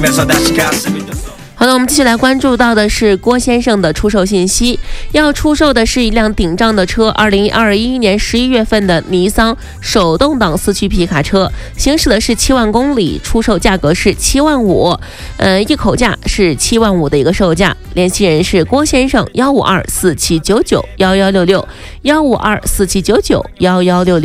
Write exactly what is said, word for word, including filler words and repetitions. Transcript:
好的，我们继续来关注到的是郭先生的出售信息。要出售的是一辆顶账的车，二零二一年十一月份的尼桑手动挡四驱皮卡车，行驶的是七万公里，出售价格是七万五，呃，一口价是七万五的一个售价。联系人是郭先生，幺五二四七九九幺幺六六，幺五二四七九九幺幺六六。